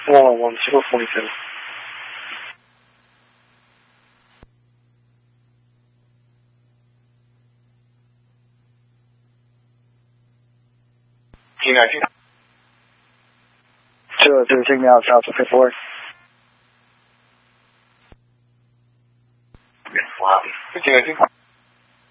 111-047. G19. 202, take me out south of 5th Ward. Wow. G19.